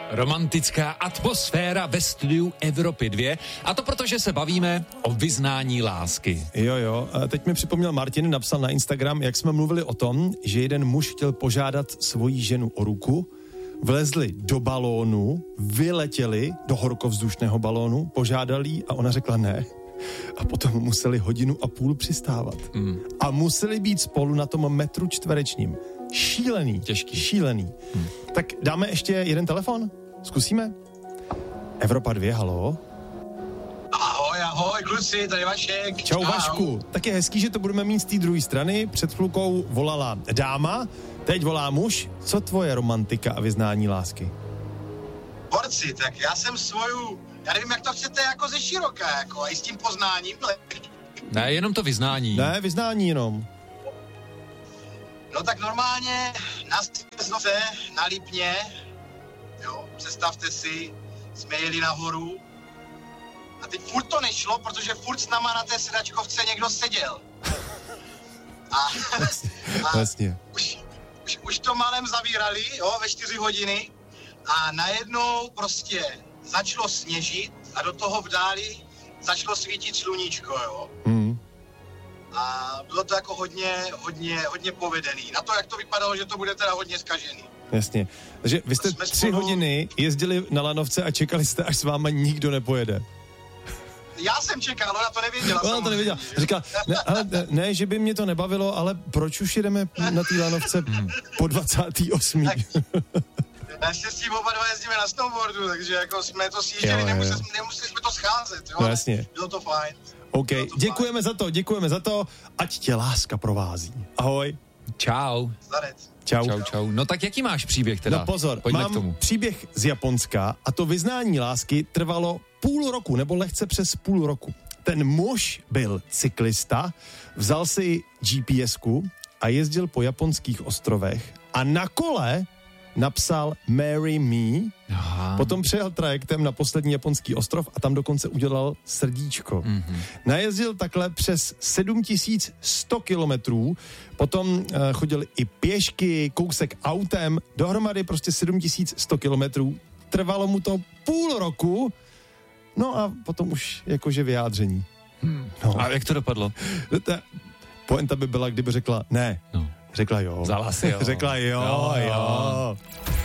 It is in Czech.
Romantická atmosféra ve studiu Evropy 2. A to proto, že se bavíme o vyznání lásky. Jo. A teď mi připomněl Martin, napsal na Instagram, jak jsme mluvili o tom, že jeden muž chtěl požádat svoji ženu o ruku, vlezli do balónu, vyletěli do horkovzdušného balónu, požádali jí a ona řekla ne. A potom museli 1,5 hodiny přistávat. A museli být spolu na tom metru čtverečním. Šílený. Těžký. Šílený. Tak dáme ještě jeden telefon? Zkusíme? Evropa 2, haló? Ahoj, kluci, tady Vašek. Čau, Vašku. Tak je hezký, že to budeme mít z té druhé strany. Před chvilkou volala dáma, teď volá muž. Co tvoje romantika a vyznání lásky? Borci, tak já jsem já nevím, jak to chcete jako ze široka, jako a i s tím poznáním. Ne, jenom to vyznání. Ne, vyznání jenom. No tak normálně na Svěznoce, na Lipně, jo, představte si, jsme jeli nahoru a teď furt to nešlo, protože furt s náma na té sedačkovce někdo seděl. A Vlastně. Už to malem zavírali, jo, ve 4 hodiny a najednou prostě začalo sněžit a do toho v dáli začalo svítit sluníčko, jo. A bylo to jako hodně povedený. Na to, jak to vypadalo, že to bude teda hodně zkažený. Jasně. Takže vy jste 3 hodiny jezdili na lanovce a čekali jste, až s váma nikdo nepojede. Já jsem čekal, ona to nevěděla. Ona to nevěděla. Říkala, ne, že by mě to nebavilo, ale proč už jedeme na té lanovce po 28. Naštěstí oba dva jezdíme na snowboardu, takže jako jsme to sjížděli, nemuseli jsme to scházet, jo. No, jasně. Bylo to fajn. OK, děkujeme za to, ať tě láska provází. Ahoj. Čau. Zdarec. Čau. No tak jaký máš příběh teda? No pozor, pojďme mám k tomu. příběh z Japonska a to vyznání lásky trvalo půl roku, nebo lehce přes půl roku. Ten muž byl cyklista, vzal si GPSku a jezdil po japonských ostrovech a na kole napsal Marry Me. Aha. Potom přijel trajektem na poslední japonský ostrov a tam dokonce udělal srdíčko. Najezdil takhle přes 7100 kilometrů, potom chodil i pěšky, kousek autem, dohromady prostě 7100 kilometrů. Trvalo mu to půl roku, no a potom už jakože vyjádření. No. A jak to dopadlo? Pointa by byla, kdyby řekla ne. No. Řekla jo. Vzala si jo. Řekla jo.